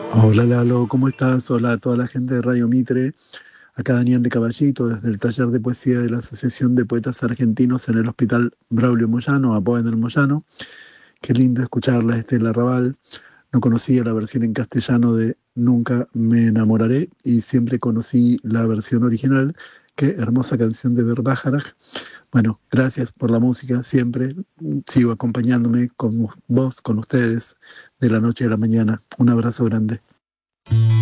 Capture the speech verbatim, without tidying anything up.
Hola Lalo, ¿cómo estás? Hola a toda la gente de Radio Mitre. Acá Daniel de Caballito, desde el taller de poesía de la Asociación de Poetas Argentinos en el Hospital Braulio Moyano, a Poen del Moyano. Qué lindo escucharla, Estela Raval. No conocía la versión en castellano de Nunca me enamoraré y siempre conocí la versión original. Qué hermosa canción de Verdájaraj. Bueno, gracias por la música, siempre. Sigo acompañándome con vos, con ustedes, de la noche a la mañana. Un abrazo grande.